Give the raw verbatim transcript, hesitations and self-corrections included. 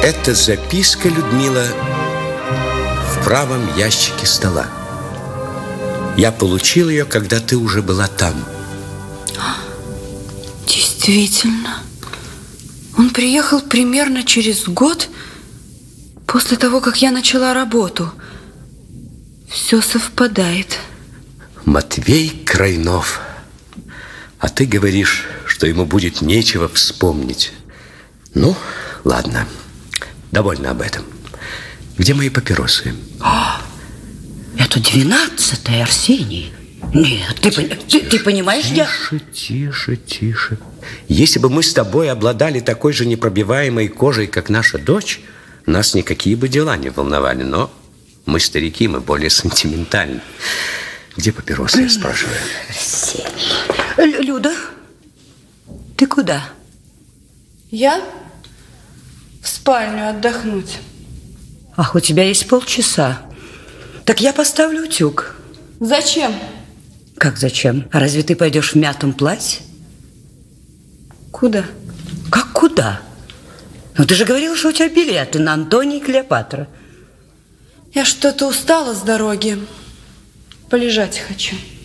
Это записка, Людмила, в правом ящике стола. Я получил ее, когда ты уже была там. Действительно. Он приехал примерно через год после того, как я начала работу. Все совпадает. Матвей Крайнов. А ты говоришь, что ему будет нечего вспомнить. Ну, ладно. Довольно об этом. Где мои папиросы? А, это двенадцатое, Арсений. Нет, ты, ты, ты понимаешь, тише, я... Тише, тише, тише. Если бы мы с тобой обладали такой же непробиваемой кожей, как наша дочь, нас никакие бы дела не волновали. Но мы старики, мы более сентиментальны. Где папиросы, я спрашиваю? Арсений. Люда, ты куда? Я в спальню отдохнуть. Ах, у тебя есть полчаса. Так я поставлю утюг. Зачем? Как зачем? А разве ты пойдешь в мятом платье? Куда? Как куда? Ну, ты же говорила, что у тебя билеты на Антония и Клеопатра. Я что-то устала с дороги. Полежать хочу.